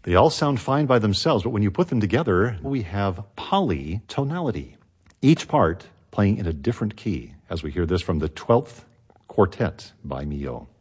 They all sound fine by themselves, but when you put them together, we have polytonality, each part playing in a different key, as we hear this from the 12th Quartet by Milhaud.